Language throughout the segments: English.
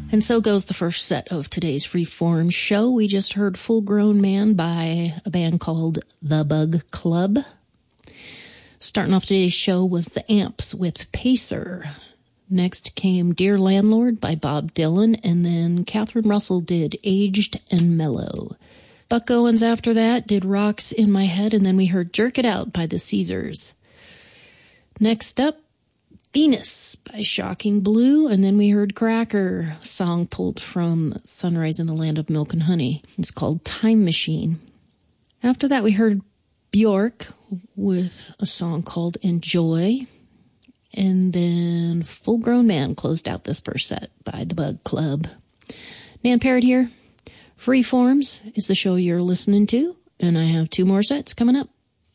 And so goes the first set of today's Freeform show. We just heard Full Grown Man by a band called The Bug Club. Starting off today's show was The Amps with Pacer. Next came Dear Landlord by Bob Dylan, and then Catherine Russell did Aged and Mellow. Buck Owens after that did Rocks in My Head, and then we heard Jerk It Out by the Caesars. Next up, Venus by Shocking Blue, and then we heard Cracker, a song pulled from Sunrise in the Land of Milk and Honey. It's called Time Machine. After that, we heard Bjork with a song called Enjoy, and then Full Grown Man closed out this first set by the Bug Club. Nan Parrott here. Freeforms is the show you're listening to, and I have 2 more sets coming up.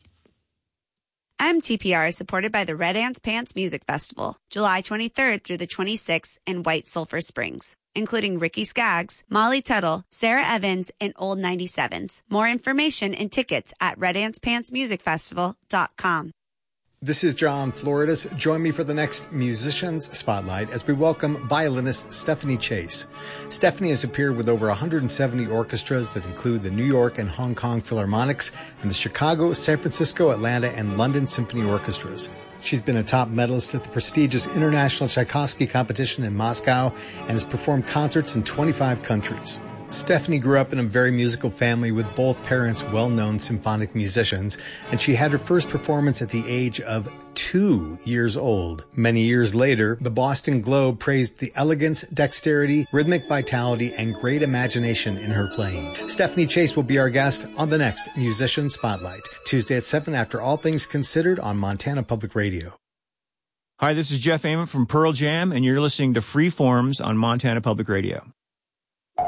MTPR is supported by the Red Ants Pants Music Festival, July 23rd through the 26th in White Sulphur Springs, including Ricky Skaggs, Molly Tuttle, Sarah Evans, and Old 97s. More information and tickets at redancepantsmusicfestival.com. This is John Floridas. Join me for the next Musicians Spotlight as we welcome violinist Stephanie Chase. Stephanie has appeared with over 170 orchestras that include the New York and Hong Kong Philharmonics and the Chicago, San Francisco, Atlanta, and London Symphony Orchestras. She's been a top medalist at the prestigious International Tchaikovsky Competition in Moscow and has performed concerts in 25 countries. Stephanie grew up in a very musical family with both parents well-known symphonic musicians, and she had her first performance at the age of 2 years old. Many years later, the Boston Globe praised the elegance, dexterity, rhythmic vitality, and great imagination in her playing. Stephanie Chase will be our guest on the next Musician Spotlight, Tuesday at 7 after All Things Considered on Montana Public Radio. Hi, this is Jeff Ament from Pearl Jam, and you're listening to Freeforms on Montana Public Radio.